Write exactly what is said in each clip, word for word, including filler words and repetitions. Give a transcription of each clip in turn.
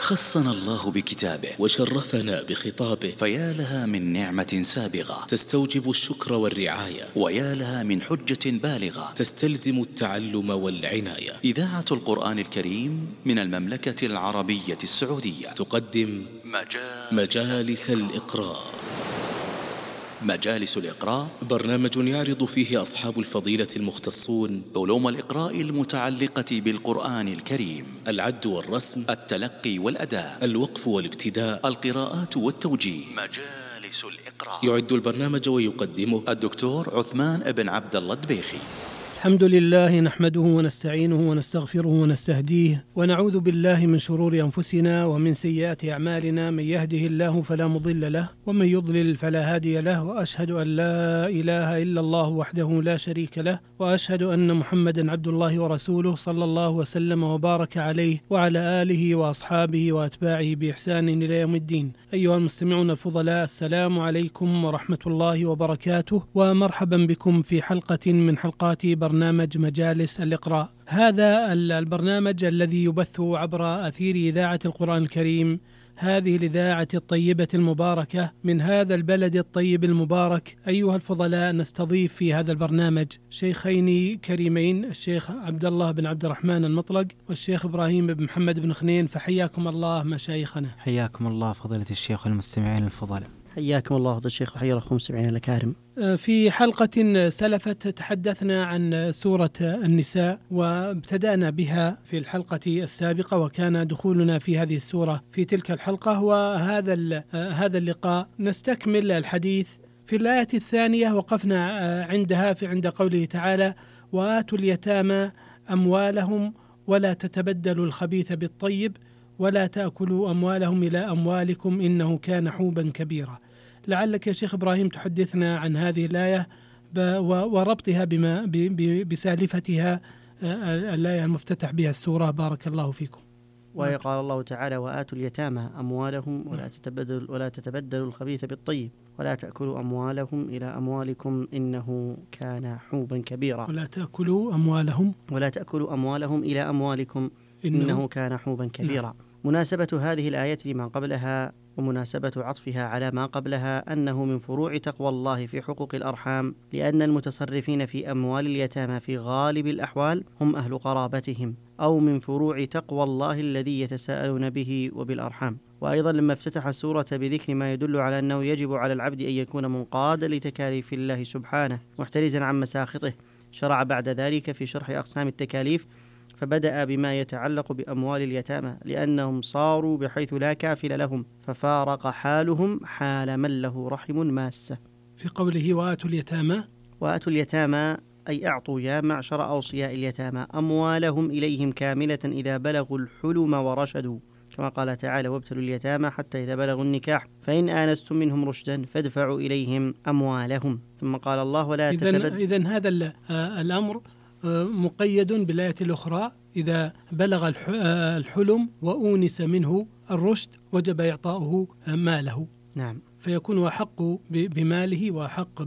خصنا الله بكتابه وشرفنا بخطابه، فيا لها من نعمة سابغة تستوجب الشكر والرعاية، ويا لها من حجة بالغة تستلزم التعلم والعناية. إذاعة القرآن الكريم من المملكة العربية السعودية تقدم مجالس, مجالس الإقراء. مجالس الإقراء برنامج يعرض فيه أصحاب الفضيلة المختصون علوم الإقراء المتعلقة بالقرآن الكريم: العد والرسم، التلقي والأداء، الوقف والابتداء، القراءات والتوجيه. مجالس الإقراء. يعد البرنامج ويقدمه الدكتور عثمان بن عبد الله الدبيخي. الحمد لله، نحمده ونستعينه ونستغفره ونستهديه، ونعوذ بالله من شرور أنفسنا ومن سيئات أعمالنا. من يهده الله فلا مضل له، ومن يضلل فلا هادي له، وأشهد أن لا إله إلا الله وحده لا شريك له، وأشهد أن محمدا عبد الله ورسوله، صلى الله وسلم وبارك عليه وعلى آله وأصحابه وأتباعه بإحسان إلى يوم الدين. أيها المستمعون الفضلاء، السلام عليكم ورحمة الله وبركاته، ومرحبا بكم في حلقة من حلقات برنامج مجالس الإقراء. هذا البرنامج الذي يبث عبر أثير إذاعة القرآن الكريم، هذه الإذاعة الطيبة المباركة من هذا البلد الطيب المبارك. أيها الفضلاء، نستضيف في هذا البرنامج شيخين كريمين، الشيخ عبد الله بن عبد الرحمن المطلق والشيخ إبراهيم بن محمد بن خنين، فحياكم الله مشايخنا. حياكم الله فضيلة الشيخ والمستمعين الفضلاء. حياكم الله فضيلة الشيخ وحيا الأخوة المستمعين الأكارم. في حلقة سلفت تحدثنا عن سورة النساء، وابتدأنا بها في الحلقة السابقة، وكان دخولنا في هذه السورة في تلك الحلقة. وهذا هذا اللقاء نستكمل الحديث في الآية الثانية، وقفنا عندها في عند قوله تعالى: وآتوا اليتامى أموالهم ولا تتبدلوا الخبيث بالطيب ولا تأكلوا أموالهم إلى أموالكم إنه كان حوبا كبيرا. لعلك يا شيخ إبراهيم تحدثنا عن هذه الآية وربطها بما بسالفتها، الآية المفتتح بها السورة، بارك الله فيكم. وقال الله تعالى: وآتوا اليتامى أموالهم ولا تتبدل ولا تتبدلوا الخبيث بالطيب ولا تأكلوا أموالهم إلى أموالكم إنه كان حوبا كبيرا. ولا تأكلوا أموالهم ولا تأكلوا أموالهم إلى أموالكم إنه, إنه كان حوبا كبيرا. نعم. مناسبة هذه الآية لما قبلها ومناسبة عطفها على ما قبلها أنه من فروع تقوى الله في حقوق الأرحام، لأن المتصرفين في أموال اليتامى في غالب الأحوال هم أهل قرابتهم، أو من فروع تقوى الله الذي يتساءلون به وبالأرحام. وأيضا لما افتتح السورة بذكر ما يدل على أنه يجب على العبد أن يكون منقادا لتكاليف الله سبحانه محترزا عن مساخطه، شرع بعد ذلك في شرح أقسام التكاليف، فبدأ بما يتعلق بأموال اليتامى لأنهم صاروا بحيث لا كافل لهم، ففارق حالهم حال من له رحم ماسة. في قوله وآتوا اليتامى، وآتوا اليتامى أي أعطوا يا معشر أوصياء اليتامى أموالهم إليهم كاملة إذا بلغوا الحلم ورشدوا، كما قال تعالى: وابتلوا اليتامى حتى إذا بلغوا النكاح فإن آنستم منهم رشدا فادفعوا إليهم أموالهم. ثم قال الله: ولا تتبدلوا. إذن هذا الأمر مقيد بالآية الأخرى: إذا بلغ الحلم وأونس منه الرشد وجب إعطاؤه ماله. نعم. فيكون أحق بماله وأحق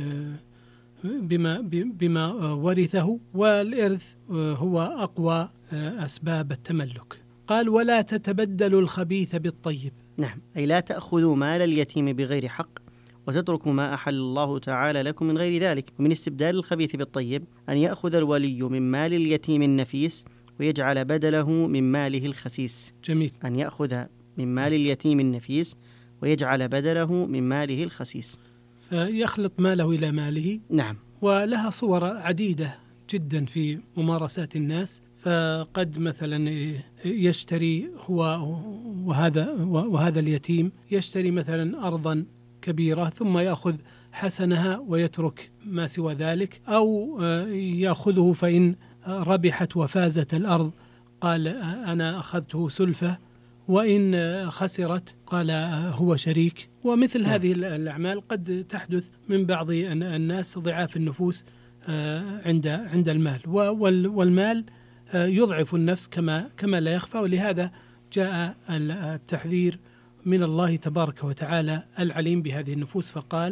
بما, بما ورثه، والإرث هو أقوى أسباب التملك. قال: ولا تتبدلوا الخبيث بالطيب. نعم، أي لا تأخذوا مال اليتيم بغير حق وتتركوا ما أحل الله تعالى لكم من غير ذلك. ومن استبدال الخبيث بالطيب أن يأخذ الولي من مال اليتيم النفيس ويجعل بدله من ماله الخسيس. جميل. أن يأخذ من مال اليتيم النفيس ويجعل بدله من ماله الخسيس، فيخلط ماله إلى ماله. نعم. ولها صور عديدة جدا في ممارسات الناس، فقد مثلا يشتري هو وهذا وهذا اليتيم يشتري مثلا أرضا كبيرة ثم يأخذ حسنها ويترك ما سوى ذلك، أو يأخذه فإن ربحت وفازت الأرض قال أنا أخذته سلفة، وإن خسرت قال هو شريك. ومثل هذه الأعمال قد تحدث من بعض الناس ضعاف النفوس عند عند المال، والمال يضعف النفس كما كما لا يخفى. ولهذا جاء التحذير من الله تبارك وتعالى العليم بهذه النفوس، فقال: